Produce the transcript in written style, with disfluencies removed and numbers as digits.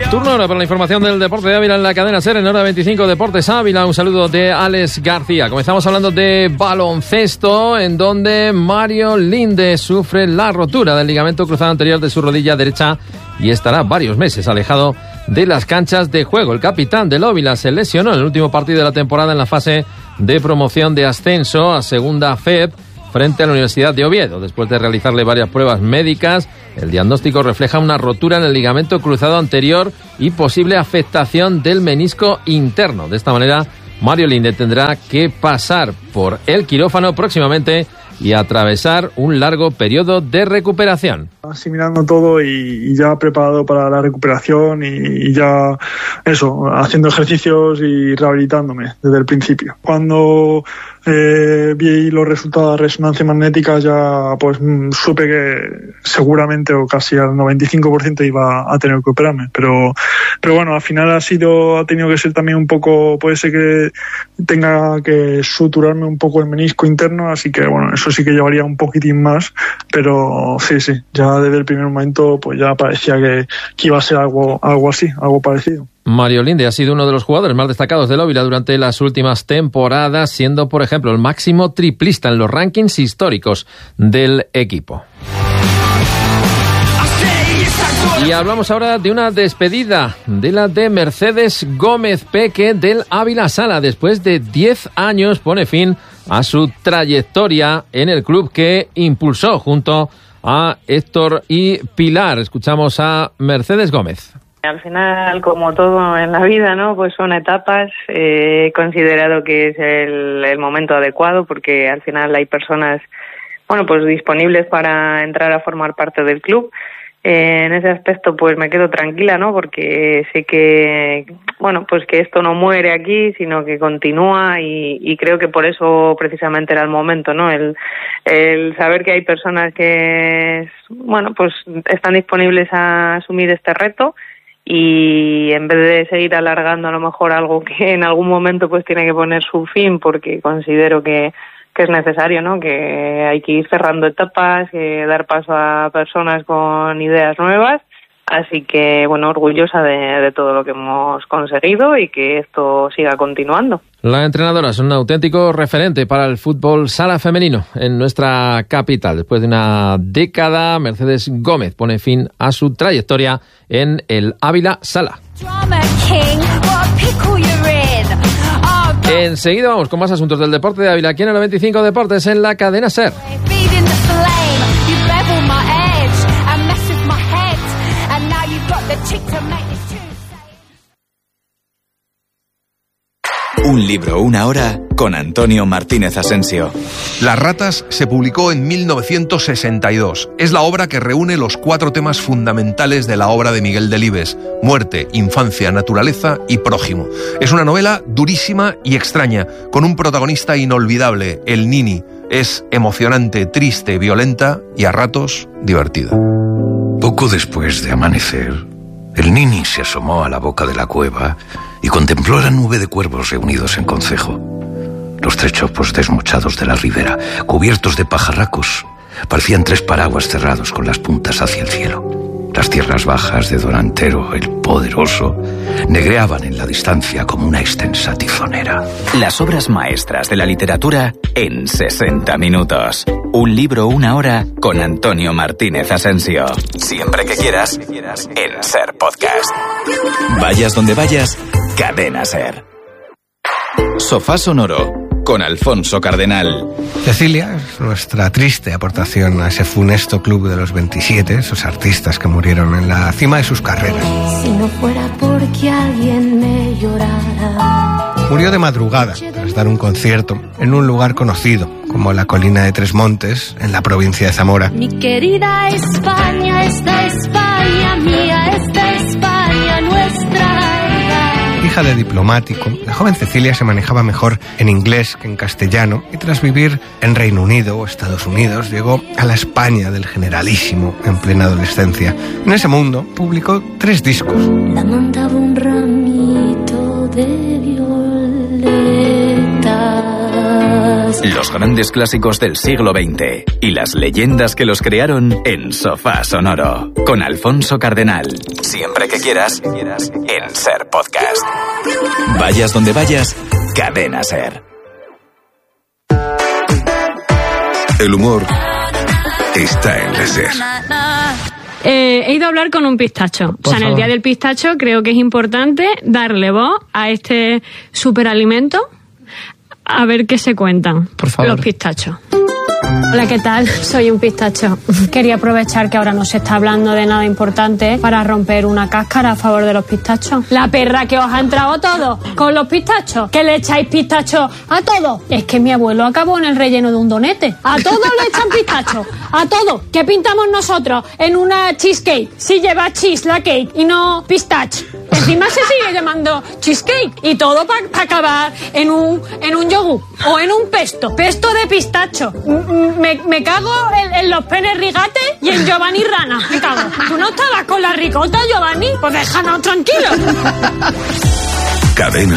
Turno ahora para la información del deporte de Ávila en la cadena SER en hora 25 Deportes Ávila. Un saludo de Alex García. Comenzamos hablando de baloncesto, en donde Mario Linde sufre la rotura del ligamento cruzado anterior de su rodilla derecha y estará varios meses alejado de las canchas de juego. El capitán del Ávila se lesionó en el último partido de la temporada en la fase de promoción de ascenso a segunda FEB frente a la Universidad de Oviedo. Después de realizarle varias pruebas médicas, el diagnóstico refleja una rotura en el ligamento cruzado anterior y posible afectación del menisco interno. De esta manera, Mario Linde tendrá que pasar por el quirófano próximamente y atravesar un largo periodo de recuperación. Asimilando todo y ya preparado para la recuperación y ya eso, haciendo ejercicios y rehabilitándome desde el principio. Cuando vi los resultados de resonancia magnética ya pues supe que seguramente o casi al 95% iba a tener que operarme, pero bueno, al final ha tenido que ser también un poco, puede ser que tenga que suturarme un poco el menisco interno, así que bueno, eso sí que llevaría un poquitín más, pero sí, ya desde el primer momento pues ya parecía que iba a ser algo así, algo parecido. Mario Linde ha sido uno de los jugadores más destacados del Ávila durante las últimas temporadas, siendo, por ejemplo, el máximo triplista en los rankings históricos del equipo. Y hablamos ahora de una despedida, de la de Mercedes Gómez Peque del Ávila Sala. Después de 10 años pone fin a su trayectoria en el club que impulsó junto a Héctor y Pilar. Escuchamos a Mercedes Gómez. Al final, como todo en la vida, ¿no? Pues son etapas. He considerado que es el momento adecuado porque al final hay personas, bueno, pues disponibles para entrar a formar parte del club. En ese aspecto, pues me quedo tranquila, ¿no? Porque sé que, bueno, pues que esto no muere aquí, sino que continúa y creo que por eso precisamente era el momento, ¿no? El saber que hay personas que, bueno, pues están disponibles a asumir este reto. Y en vez de seguir alargando a lo mejor algo que en algún momento pues tiene que poner su fin, porque considero que es necesario, ¿no? Que hay que ir cerrando etapas, que dar paso a personas con ideas nuevas. Así que, bueno, orgullosa de todo lo que hemos conseguido y que esto siga continuando. La entrenadora es un auténtico referente para el fútbol sala femenino en nuestra capital. Después de una década, Mercedes Gómez pone fin a su trayectoria en el Ávila Sala. Enseguida vamos con más asuntos del deporte de Ávila aquí en el 25 Deportes en la cadena SER. Un libro, una hora, con Antonio Martínez Asensio. Las ratas se publicó en 1962. Es la obra que reúne los 4 temas fundamentales de la obra de Miguel Delibes: muerte, infancia, naturaleza y prójimo. Es una novela durísima y extraña, con un protagonista inolvidable, el Nini. Es emocionante, triste, violenta y a ratos divertida. Poco después de amanecer, el Nini se asomó a la boca de la cueva y contempló la nube de cuervos reunidos en concejo. Los 3 chopos desmochados de la ribera, cubiertos de pajarracos, parecían 3 paraguas cerrados con las puntas hacia el cielo. Las tierras bajas de Don Antero, el poderoso, negreaban en la distancia como una extensa tizonera. Las obras maestras de la literatura en 60 minutos. Un libro, una hora, con Antonio Martínez Asensio. Siempre que quieras, en SER Podcast. Vayas donde vayas, Cadena SER. Sofá Sonoro, con Alfonso Cardenal. Cecilia es nuestra triste aportación a ese funesto club de los 27, esos artistas que murieron en la cima de sus carreras. Si no fuera porque alguien me llorara. Murió de madrugada tras dar un concierto en un lugar conocido como la Colina de Tres Montes, en la provincia de Zamora. Mi querida España, esta España mía, esta España nuestra. Hija de diplomático, la joven Cecilia se manejaba mejor en inglés que en castellano y tras vivir en Reino Unido o Estados Unidos llegó a la España del Generalísimo en plena adolescencia. En ese mundo publicó 3 discos. La mandaba un ramito de violetas Los grandes clásicos del siglo XX y las leyendas que los crearon en Sofá Sonoro. Con Alfonso Cardenal. Siempre que quieras, en Ser Podcast. Vayas donde vayas, Cadena Ser. El humor está en la Ser. He ido a hablar con un pistacho. Por en el favor. Día del Pistacho creo que es importante darle voz a este superalimento, a ver qué se cuentan Por favor. los pistachos. Hola, ¿qué tal? Soy un pistacho. Quería aprovechar que ahora no se está hablando de nada importante para romper una cáscara a favor de los pistachos. La perra que os ha entrado todo con los pistachos, que le echáis pistachos a todo. Es que mi abuelo acabó en el relleno de un donete. A todo le echan pistachos, a todo. ¿Qué pintamos nosotros en una cheesecake? Si lleva cheese la cake y no pistache. Encima se sigue llamando cheesecake y todo para acabar en un yogur o en un pesto de pistacho. Me cago en los penes rigates y en Giovanni Rana. Me cago. ¿Tú no estabas con la ricota, Giovanni? Pues déjanos tranquilos. Cadena